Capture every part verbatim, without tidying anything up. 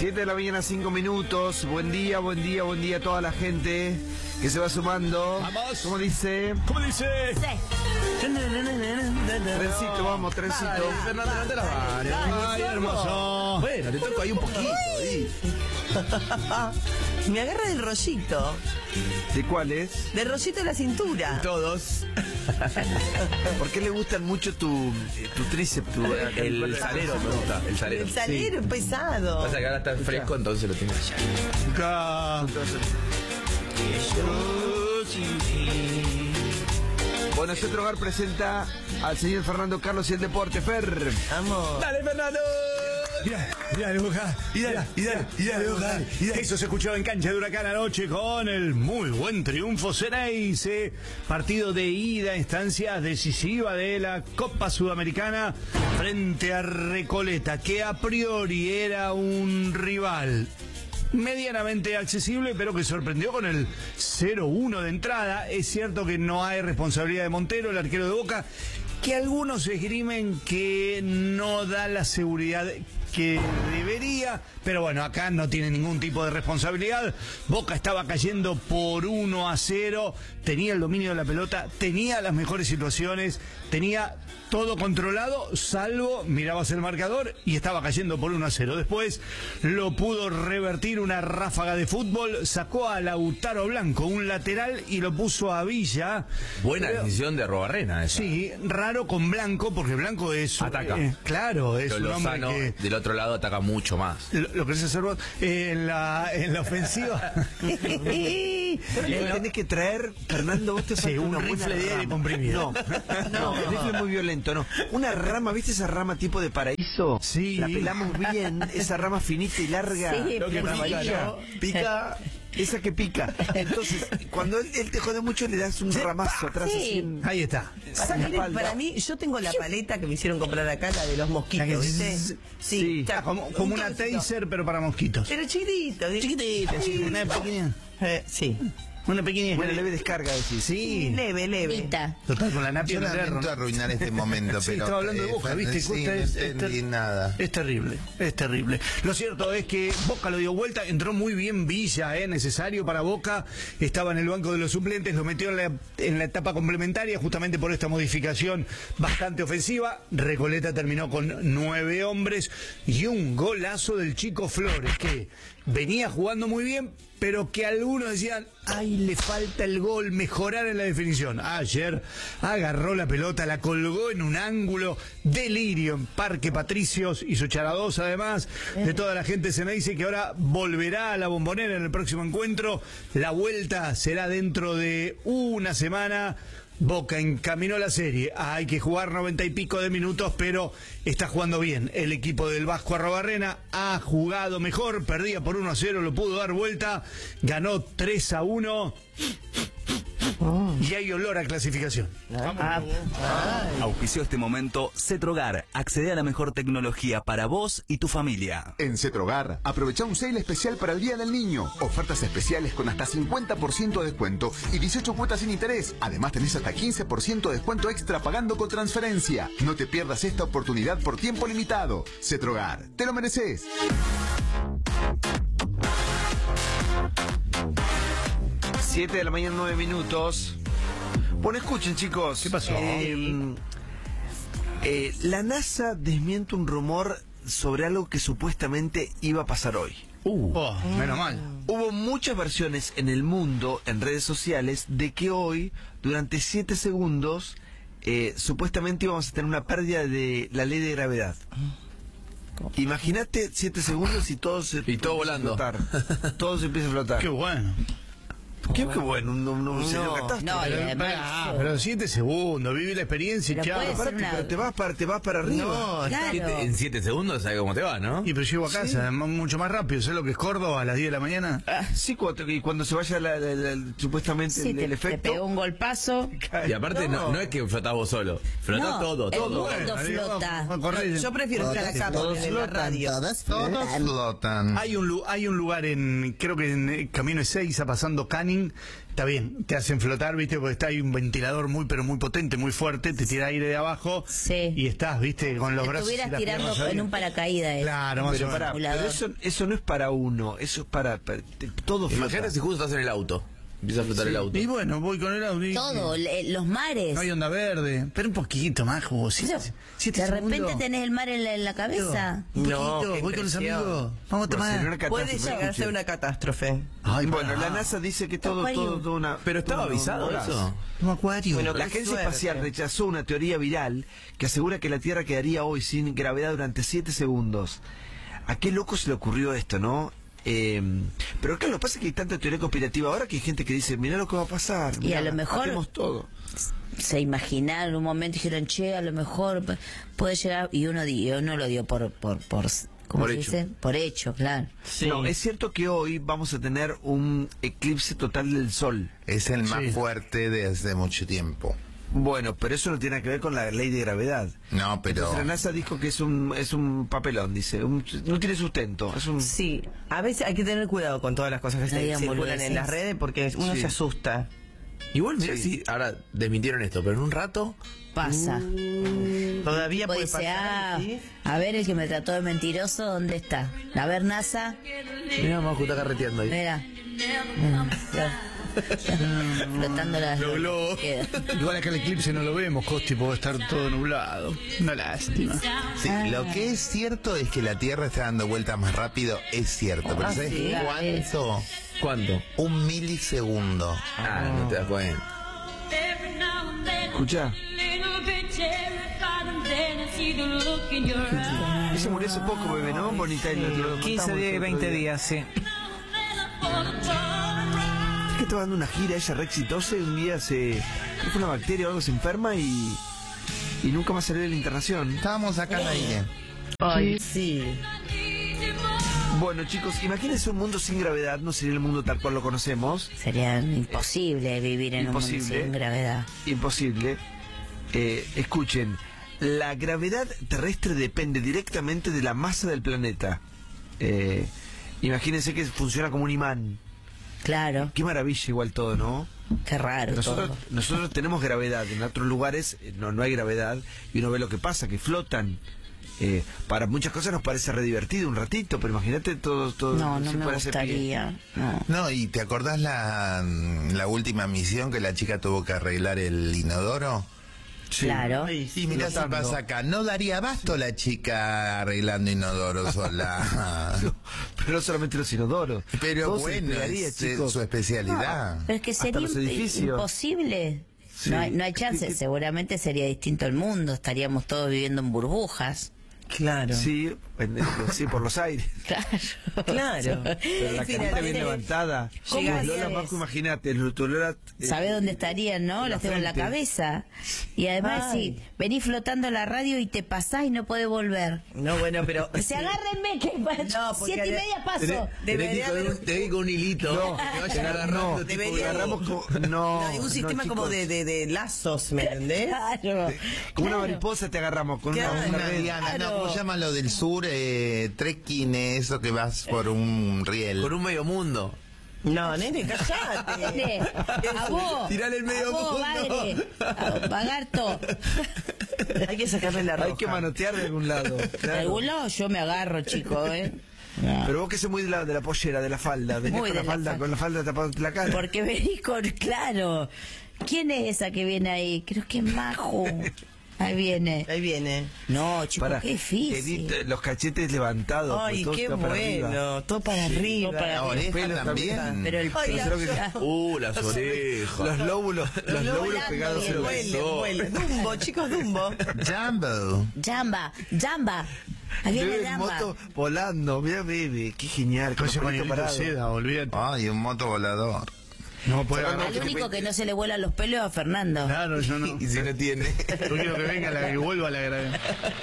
siete de la mañana, cinco minutos. Buen día, buen día, buen día a toda la gente que se va sumando. Vamos. ¿Cómo dice? ¿Cómo dice? Sí. Trencito, vamos, trencito. Dale, Fernando, delante las varias. Ay, hermoso. Bueno, te toco ahí un poquito. Ahí. Me agarra del rollito. ¿De cuál es? Del rollito de la cintura. Todos. ¿Por qué le gustan mucho tu, tu tríceps? Tu, El salero me gusta. El salero. El salero es pesado. Pasa que ahora está fresco, entonces lo tengo allá. Bueno, Centro Hogar presenta al señor Fernando Carlos y el deporte. Fer. Vamos. Dale, Fernando. Mirá, mirá, Boca, y dale, y dale, y dale, Boca, y dale. Eso se escuchaba en cancha de Huracán anoche con el muy buen triunfo Ceneice. Partido de ida, instancia decisiva de la Copa Sudamericana frente a Recoleta, que a priori era un rival medianamente accesible, pero que sorprendió con el cero uno de entrada. Es cierto que no hay responsabilidad de Montero, el arquero de Boca, que algunos esgrimen que no da la seguridad que debería, pero bueno, acá no tiene ningún tipo de responsabilidad. Boca estaba cayendo por uno a cero, tenía el dominio de la pelota, tenía las mejores situaciones, tenía todo controlado, salvo mirabas el marcador y estaba cayendo por uno a cero. Después lo pudo revertir una ráfaga de fútbol, sacó a Lautaro Blanco, un lateral, y lo puso a Villa. Buena Pero, decisión de Arrobarrena esa. Sí, raro con Blanco, porque Blanco es... Ataca. Eh, claro, es Pero un hombre Lozano, que... del otro lado, ataca mucho más. Lo, lo querés hacer vos eh, en la en la ofensiva. Bueno, tenés que traer, Fernando, vos te Sí, falta un una rifle buena de aire rama. comprimido. No, no, el rifle es muy violento, no. Una rama, ¿viste esa rama tipo de paraíso? Sí. La pelamos bien, esa rama finita y larga. Sí, Lo que pero pica, yo- pica, esa que pica. Entonces, cuando él, él te jode mucho, le das un ramazo atrás Sí. así en- Ahí está. en la Miren, espalda. para mí, yo tengo la paleta que me hicieron comprar acá, la de los mosquitos, La que- ¿viste? sí. Sí, está Ah, como, como un una cabecito. taser, pero para mosquitos. Pero chiquitito, Chiquitita, sí, una pequeña. Eh, sí. Una pequeña. Una leve descarga, decís. Sí. Leve, leve. Total, con la napia Yo no te lamento agarro. arruinar este momento, Sí, pero... estaba hablando de eh, Boca, Fer- ¿viste? Sí, Costa no es- entendí es ter- nada. Es terrible, es terrible. Lo cierto es que Boca lo dio vuelta, entró muy bien Villa, eh, necesario para Boca, estaba en el banco de los suplentes, lo metió en la, en la etapa complementaria, justamente por esta modificación bastante ofensiva. Recoleta terminó con nueve hombres y un golazo del Chico Flores, que venía jugando muy bien, pero que algunos decían, ay, le falta el gol, mejorar en la definición. Ayer agarró la pelota, la colgó en un ángulo, delirio en Parque Patricios, hizo charados además de toda la gente. Se me dice que ahora volverá a la Bombonera en el próximo encuentro. La vuelta será dentro de una semana. Boca encaminó la serie, hay que jugar noventa y pico de minutos, pero está jugando bien. El equipo del Vasco Arrobarrena ha jugado mejor, perdía por uno a cero, lo pudo dar vuelta, ganó tres a uno y hay olor a clasificación. Ah, Auspició este momento Cetrogar. Accede a la mejor tecnología para vos y tu familia. En Cetrogar, aprovecha un sale especial para el Día del Niño. Ofertas especiales con hasta cincuenta por ciento de descuento y dieciocho cuotas sin interés. Además tenés hasta quince por ciento de descuento extra pagando con transferencia. No te pierdas esta oportunidad por tiempo limitado. Cetrogar, te lo mereces. siete de la mañana, nueve minutos. Bueno, escuchen, chicos. ¿Qué pasó? Eh, eh, la NASA desmiente un rumor sobre algo que supuestamente iba a pasar hoy. Uh, oh, menos mal. Hubo muchas versiones en el mundo, en redes sociales, de que hoy, durante siete segundos, eh, supuestamente íbamos a tener una pérdida de la ley de gravedad. Imagínate siete segundos y todo se Y todo empieza a volando. flotar. Todo se empieza a flotar. Qué bueno. Qué, qué bueno, un, un, un señor catástrofe. no, y Pero, además- pará, pero siete segundos, viví la experiencia y Pero chao. puede ser Aparte, una- pero te vas para, te vas para arriba. No, Claro. Siete- en siete segundos, ¿sabes cómo te va, no? Y pero llego a casa, m- mucho más rápido. ¿Sabes lo que es Córdoba a las diez de la mañana? Sí, cuando, y cuando se vaya la, la- la- supuestamente Sí, el, te, el te efecto. pegó un golpazo. Y aparte, no, no es que flotás vos solo, flotás No, todo, el todo. mundo Bueno, flota. vamos a correr. yo prefiero estar acá Todos en la radio. Todos flotan. Hay un, lu- hay un lugar en, creo que en eh, Camino Ezeiza, pasando Caño, Garmin, está bien, te hacen flotar, viste, porque está ahí un ventilador muy, pero muy potente, muy fuerte, te tira aire de abajo Sí. y estás, viste, con los Te brazos. y estuvieras las tirando piernas en ahí. un paracaídas. Claro, más Pero, o menos. pará, pero eso, eso no es para uno, eso es para, para- te- todo flota. Imagínate si justo estás en el auto. Empieza a flotar el auto. Y bueno, voy con el audio. Todo, le- los mares. No hay onda verde. Pero un poquito más, como si, Eso, siete de repente segundos. tenés el mar en la, en la cabeza. Un No, poquito, qué voy con los impresión. amigos. Vamos a Bueno, tomar. sería una Puede catástrofe, llegar a ser escuche. una catástrofe. Ay, Bueno, pará. la NASA dice que todo, Acuario. todo, todo una... Pero estaba todo un- avisado un eso. Un acuario. Bueno, La Qué Agencia suerte. Espacial rechazó una teoría viral que asegura que la Tierra quedaría hoy sin gravedad durante siete segundos. ¿A qué loco se le ocurrió esto, no? Eh, pero claro, lo que pasa es que hay tanta teoría conspirativa ahora que hay gente que dice, mirá lo que va a pasar. Y mirá, a lo mejor- hacemos todo. Se imaginaron en un momento, dijeron, che, a lo mejor p- puede llegar, y uno, di- uno lo dio por, por, por ¿cómo Por se hecho. dice? Por hecho, claro. Sí. No, es cierto que hoy vamos a tener un eclipse total del Sol. Es el más Sí. fuerte de hace mucho tiempo. Bueno, pero eso no tiene que ver con la ley de gravedad. No, pero Entonces la NASA dijo que es un es un papelón, dice, un- no tiene sustento, es un... Sí, a veces hay que tener cuidado con todas las cosas que No se digan circulan boludeces. en las redes porque uno Sí. se asusta. Igual, mira si ahora desmintieron esto, pero en un rato. Pasa. Todavía Pues puede dice, ah, pasar. ¿sí? a ver, el que me trató de mentiroso, ¿dónde está? A ver, NASA, Mira, Majo está carreteando ahí. mira. Mm, ya. Flotando las Lo globos. queda. Igual acá el eclipse no lo vemos, Costi, porque va a estar todo nublado. Una lástima. sí, lo que es cierto es que la Tierra está dando vueltas más rápido, es cierto. Pero ¿sabes sí, cuánto? ¿Cuánto? Un milisegundo. Ah, no te das cuenta. Escuchá, ella murió hace poco, bebé, ¿no? Bonita y lo- lo quince contamos días y el otro veinte día. días, sí. Es que estaba dando una gira ella re exitosa y un día se... creo que fue una bacteria o algo, se enferma y... y nunca más salió de la internación. Estábamos acá al aire. Ay, sí. Bueno, chicos, imagínense un mundo sin gravedad, no sería el mundo tal cual lo conocemos. Sería imposible vivir en un Imposible. mundo sin gravedad. Imposible. Eh, escuchen, la gravedad terrestre depende directamente de la masa del planeta. Eh, imagínense que funciona como un imán. Claro, Qué maravilla igual todo, ¿no? qué raro Nosotros, todo. nosotros tenemos gravedad, en otros lugares eh, no, no hay gravedad y uno ve lo que pasa, que flotan. Eh, para muchas cosas nos parece re divertido un ratito, pero imagínate todo, todo No, no si me fuera ese pie. gustaría. No. No, y ¿te acordás la, la última misión que la chica tuvo que arreglar el inodoro? Sí. Claro. Ay, Y sí, mira si flotando. pasa acá, no daría abasto la chica arreglando inodoro sola. Pero no solamente los inodoros. Pero Todo se bueno, despegaría, es eh, chicos. su especialidad. Pero es que Hasta sería los imp- edificios. imposible. Sí. No hay, no hay chance. Es que- Seguramente sería distinto el mundo. Estaríamos todos viviendo en burbujas. Claro. Sí, en- sí, por los aires. Claro. Claro. Pero la Sí, carita la- bien levantada. ¿Cómo Lola, harías? Majo, imagínate, Lola... eh, ¿Sabés dónde estarían, no? en la Las tengo en la frente. cabeza. Y además, Ay. si venís flotando a la radio y te pasás y no podés volver. No, bueno, pero... Se agárrenme que No, porque siete y de- media paso. Tenés, tenés que ir Debería con haber un, un- tenés que ir con un hilito. No, que vaya te agar- agarrando. no, tipo, debería- agarramos como... No, No, hay un no, sistema como chicos. de, de, de lazos, ¿me entendés? Claro. Como una Claro. mariposa te agarramos con Claro. una, una Una red. diana, no, Claro. ¿cómo se llama lo del sur? Eh, trekking, eso que vas por un riel. Con un medio mundo. No, nene, callate. Nene, a vos. Tirale el medio a vos, mundo. Bagre, a- Bagarto. Hay que sacarle la roja. Hay que manotear de algún lado. De claro. algún lado yo me agarro, chico, ¿eh? Pero vos que sos muy de la, de la pollera, de la falda, venís Muy con la de la falda, falda. con la falda tapada la cara. Porque venís con... Claro. ¿Quién es esa que viene ahí? Creo que es Majo. Ahí viene. Ahí viene. No, chico, Para, qué difícil. Edith, los cachetes levantados. Ay, pues, qué todo para arriba. bueno. Todo para arriba. todo para La arriba. oreja pelos también. Pero el Ay, pelo... la- Uh, las orejas. Los lóbulos, los lóbulos volando pegados y en los Vuele, vuele. Dumbo, chicos, Dumbo. Jumbo. Jamba, Jamba. Ahí viene Bebé en Jamba. moto volando, mira bebé, qué genial, con Con ese los pelitos pañuelito de parados. seda, olvídate. Ay, un moto volador. No puede Al agarrar. único que no se le vuelan los pelos es a Fernando. Claro, yo no. Y si no tiene. Yo quiero que venga la que vuelva la gravedad.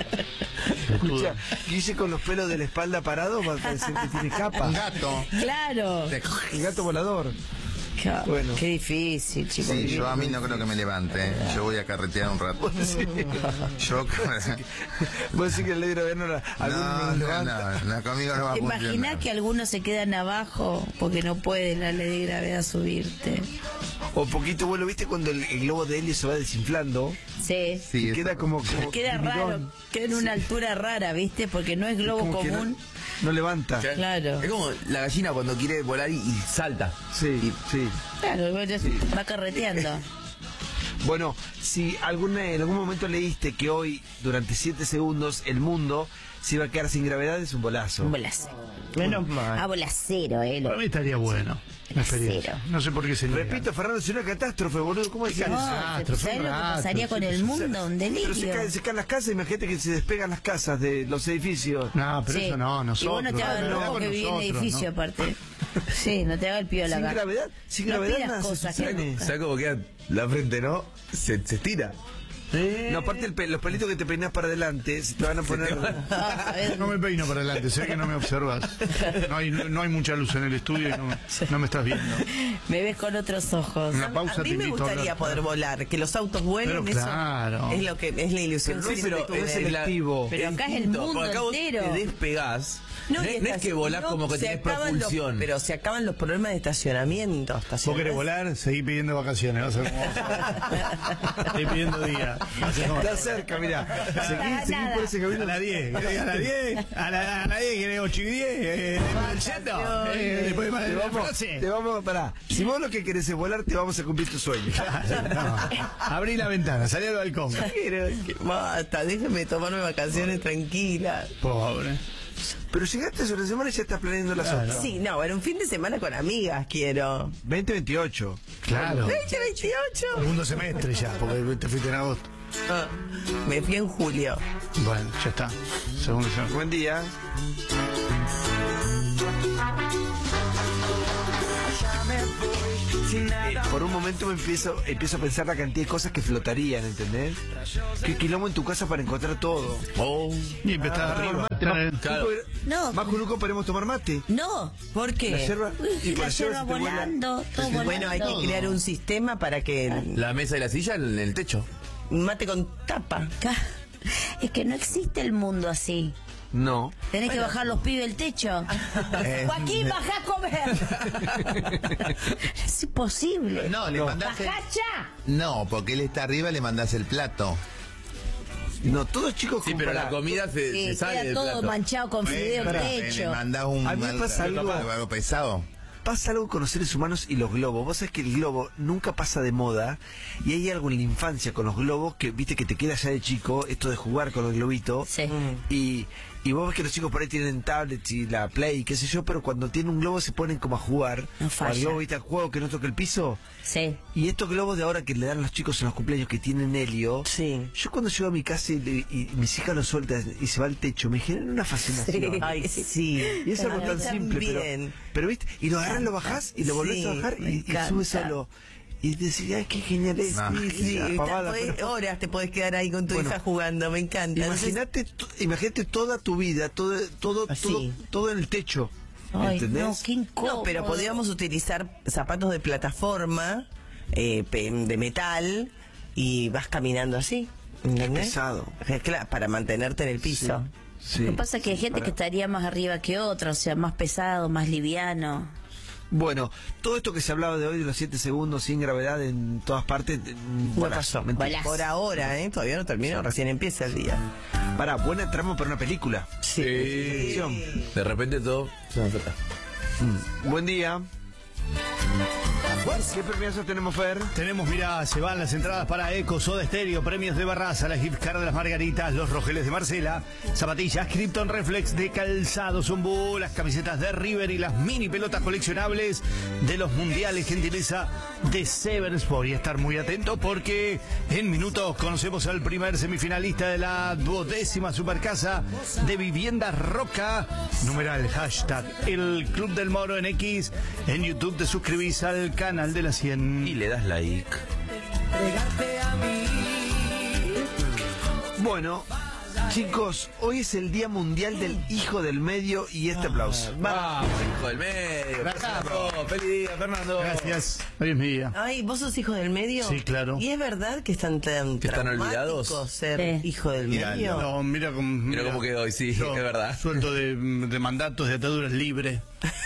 Escucha, Guille con los pelos de la espalda parados va a parecer que tiene capa. Un gato. Claro. El gato volador. Qué, Bueno. qué difícil, chicos. Sí, yo a mí no creo que me levante. ¿eh? Yo voy a carretear un rato. Yo. Vos decís que el negro no la. No, no, no, no, conmigo no va a ¿Te imaginás funcionar. que algunos se quedan abajo porque no puede la ley de gravedad subirte? O poquito vuelo, ¿viste cuando el, el globo de helio se va desinflando? Sí. Sí, Y eso- queda como. como Queda timidón. raro, queda en una altura rara, ¿viste? Porque no es globo Como que no- común. No, levanta. Claro. Es como la gallina cuando quiere volar y, y salta. Sí, sí. Claro, va carreteando. Bueno, si alguna, en algún momento leíste que hoy, durante siete segundos, el mundo se iba a quedar sin gravedad, es un bolazo. Un bolacero. Menos mal. Ah, bolacero, eh. Para mí estaría bueno. La experiencia. Cero. No sé por qué se niega. Repito, Fernando, es una catástrofe, boludo. ¿Cómo decís? No, desastre, ¿sabés lo que rato, pasaría con el mundo? Un Pero se delirio. caen, se caen las casas, imagínate que se despegan las casas de los edificios. No, pero Sí. eso no, nosotros. Y vos no te hagas no, loco con que vive en nosotros, edificio, ¿no? aparte. Sí, no te haga el piola Sin acá. gravedad, sin No gravedad pidas nada se cosas que sostiene. nunca. ¿Sabes cómo queda la frente, no? Se, se estira. No, aparte el pe- los pelitos que te peinás para adelante, se te van a poner. Ah, ¿sabés? No me peino para adelante, sé que no me observas. No hay, no hay mucha luz en el estudio y no, no me estás viendo. Me ves con otros ojos. Una pausa A mí te me invito a gustaría hablar. poder volar, que los autos vuelen, Pero eso claro. es lo que es la ilusión. Pero no es- siempre pero tuve es de- el- selectivo. Pero acá es el Distinto, mundo porque acá vos entero. te despegás. No, y es, no es estás- que volás no, como que se tenés acaban los- propulsión. pero se acaban los problemas de estacionamiento. Vos estacionamiento. querés volar, seguí pidiendo vacaciones. Vas a ver cómo- Seguí pidiendo días. No sé cómo- Está cerca, mirá. Seguí, seguí por ese A camino. las diez, ¿querés a las diez? A la- a las diez, ¿querés ocho y diez? Eh, ¿yendo? Eh, después de Te la vamos, frase. te vamos, pará. Si vos lo que querés es volar, te vamos a cumplir tu sueño. No. Abrí la ventana, salí al balcón. Quiero que- Basta, déjeme tomarme vacaciones tranquilas. Pobre. Pero llegaste hace una semana y ya estás planeando las Claro. otras. Sí, no, era un fin de semana con amigas, quiero. veinte veintiocho. Claro. veinte veintiocho. Segundo semestre ya, porque te fuiste en agosto. Ah, me fui en julio. Bueno, ya está. Segundo semestre. Buen día. Eh, por un momento me empiezo, empiezo a pensar la cantidad de cosas que flotarían, ¿entendés? Qué quilombo en tu casa para encontrar todo. Oh. Y empezás arriba. Claro. No. Más con nunca podemos tomar mate. No. ¿Por qué? La yerba. Uy, y por la yerba yerba se te vuela. volando, todo volando. Bueno, hay que crear un sistema para que el La mesa y la silla en el techo. mate con tapa. Ca- Es que no existe el mundo así. No. Tenés que bajar los pibes del techo. Joaquín, bajá a comer. Es imposible. No, le mandás. el- Bajá ya. No, porque él está arriba, le mandás el plato. No, todos chicos Sí, con pero la pará. comida se, Sí, se sale queda del todo plato. manchado con fideo en Bueno, el eh, le techo. mandás un A mí me mal- pasa algo- algo pesado. Pasa algo con los seres humanos y los globos. Vos sabés que el globo nunca pasa de moda y hay algo en la infancia con los globos que viste que te queda ya de chico, esto de jugar con el globito. Sí. Y, y vos ves que los chicos por ahí tienen tablets y la Play, qué sé yo, pero cuando tienen un globo se ponen como a jugar. No o falla. al globo, viste, al juego que no toca el piso. Sí. Y estos globos de ahora que le dan a los chicos en los cumpleaños que tienen helio. Sí. Yo cuando llego a mi casa y, le- y mis hijas lo sueltan y se va al techo, me generan una fascinación. Ay, sí. Y es algo A mí tan simple, pero, también. pero viste, y lo agarras, lo bajás y lo volvés Sí, a bajar me y, y encanta. sube solo. Y decís, ay, qué genial es. No, Sí, Sí, sí, está- pavada, podés- pero- horas te podés quedar ahí con tu Bueno, hija jugando, me encanta. Entonces, Imagínate, to- imagínate toda tu vida, todo, todo, Así. todo, todo en el techo. Ay, ¿Entendés? no, qué incómodo. no, pero podríamos utilizar zapatos de plataforma, eh, pe- de metal, y vas caminando así. ¿Entendés? pesado. Eh, Claro, para mantenerte en el piso. Sí. Lo que pasa es que hay gente que estaría más arriba que otra, o sea, más pesado, más liviano. Bueno, todo esto que se hablaba de hoy de los siete segundos sin gravedad en todas partes, mm, No pasó. mentira. Por ahora, ¿eh? Todavía no terminó, recién empieza el día. Para, buena trama para una película. Sí. Ficción. De repente todo se me trata. Mm. Buen día. ¿Qué premiazos tenemos, Fer? Tenemos, mira, se van las entradas para Eco, Soda Stereo, premios de Barraza, la gift card de las Margaritas, los rojeles de Marcela, zapatillas Krypton Reflex de Calzado Zumbú, las camisetas de River y las mini pelotas coleccionables de los mundiales, gentileza de Seven Sport. Y estar muy atento porque en minutos conocemos al primer semifinalista de la duodécima Supercasa de Viviendas Roca. Numeral hashtag el Club del Moro en X. En YouTube te suscribís al canal de la cien. Y le das like. Bueno, Chicos, hoy es el Día Mundial del Hijo del Medio y este aplauso. Vamos, hijo del medio. Fernando, feliz día, Fernando. Gracias. Hoy es mi día. Ay, ¿vos sos hijo del medio? Sí, claro. ¿Y es verdad que están tan ¿Que están traumáticos olvidados? ser Sí. hijo del Mira, medio? No, mira cómo, Mira cómo quedó hoy, sí, yo, es verdad. Suelto de, de mandatos, de ataduras libre.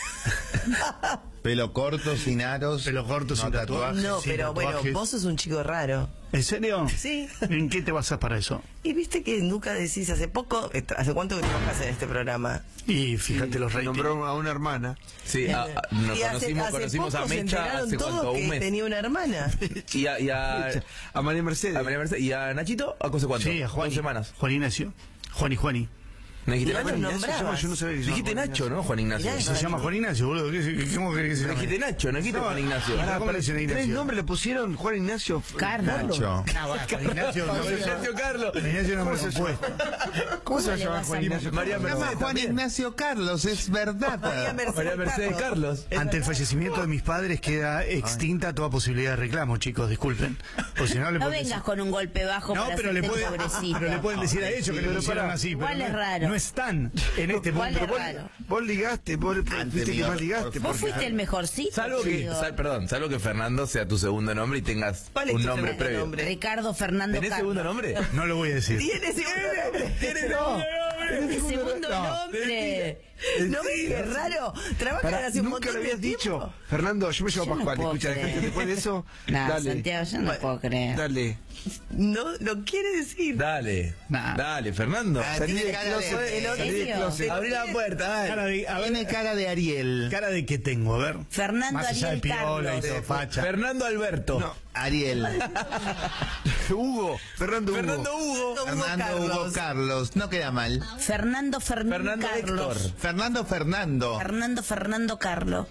Pelo corto, sin aros. Pelo corto, sin tatuajes. No, sin pero bueno, tatuajes. vos sos un chico raro. ¿En serio? Sí. ¿En qué te basas para eso? Y viste que nunca decís, hace poco, ¿hace cuánto que trabajas en este programa? Y fíjate los ratings. Nombró a una hermana. Sí, a- a- nos Y hace- conocimos, hace conocimos a poco se Mecha enteraron hace todos cuánto, que un mes. tenía una hermana. Y a, y a, A María Mercedes. a María Mercedes. ¿Y a Nachito? ¿Hace cuánto? Sí, a Juan. Dos semanas. Juan Ignacio. Juan y Juani. ¿Me dijiste Igual Nacho? los nombrabas. Yo no sabía que se Dijiste llamaba Nacho, ¿no, Juan Ignacio? Mirá, Se llama Juan Ignacio, boludo. ¿Qué, qué, ¿Cómo querés que se Me llame? dijiste Nacho, no dijiste Juan Ignacio. Pará, ¿cómo le dicen a Tres Ignacio? nombres le pusieron Juan Ignacio. Carlos. Nacho. No, bueno, Juan Ignacio no Juan Ignacio Carlos. Juan Ignacio no me lo compuesto. ¿Cómo se va a le llamar vas Juan a Ignacio? María Se llama Mercedes Juan también. Ignacio Carlos, es verdad. María Mercedes, María Mercedes Carlos. Ante el fallecimiento de mis padres queda extinta toda posibilidad de reclamo, chicos, disculpen. O si no, le No pueden vengas decir- con un golpe bajo No, para pero le, hacerte puede- pobrecito. pero le pueden decir a ellos que le pusieron así. Igual pero es no, raro. no están en este Igual punto. es Vos, raro. vos ligaste, vos fuiste que más ligaste. Vos porque- fuiste el mejorcito. Salvo que, chico. sal- perdón, salvo que Fernando sea tu segundo nombre y tengas ¿Cuál es un tu nombre segundo previo. nombre? Ricardo Fernando ¿Tenés Carlos. segundo nombre? No lo voy a decir. Tiene segundo nombre. ¿Tienes segundo Mi segundo No. nombre. ¿No ves qué raro? Trabajan Pará, hace un nunca montón lo de habías tiempo. dicho. Fernando, yo me llamo Yo no Pascual. puedo Escucha, creer. gente, después de eso. No, dale. Santiago, yo no puedo creer. Dale. No lo quiere decir. Dale. Nah. Dale, Fernando. Ah, Salí tiene del cara de- closet. el otro- Salí del ¿En closet. serio? Abrí la puerta, dale. Cara de, a ver, Tiene cara de Ariel. cara de que tengo, a ver. Fernando Más allá de Ariel piola y Carlos. todo facha. Fernando Alberto. No. Ariel. Hugo. Fernando Hugo. Fernando Hugo. Fernando Hugo Carlos. No queda mal. Fernando Fermín Fernando Carlos. Héctor. Fernando Fernando. Fernando Fernando Carlos.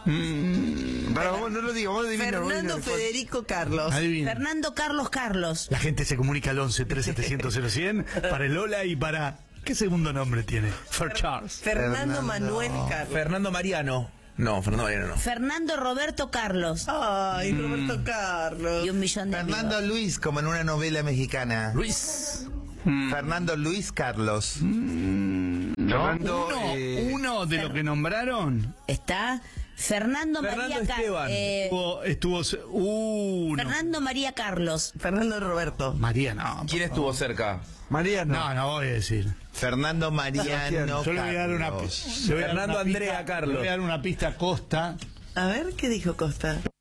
Pará, vos no lo digas, vos adivinás, vos Fernando adivinás. Federico Carlos. Adivina. Fernando Carlos Carlos. La gente se comunica al once tres setecientos cero cien para el Lola y para... ¿Qué segundo nombre tiene? Fer Charles. Fernando, Fernando. Manuel Carlos. Fernando Mariano. No, Fernando Mariano no. Fernando Roberto Carlos. Ay, Roberto Carlos. Y un millón de Fernando amigos. Luis, como en una novela mexicana. Luis. Fernando Luis Carlos. Fernando. Uno, eh, uno de lo que nombraron Está Fernando, Fernando María Carlos. Esteban. estuvo... estuvo uno. Fernando María Carlos. Fernando Roberto. María, no. ¿Quién estuvo cerca? Mariano. No, no voy a decir. Fernando Mariano Yo le voy a dar una Carlos. pi- le voy a dar Fernando una Andrea pista- Carlos. Le voy a dar una pista a Costa. A ver, ¿qué dijo Costa?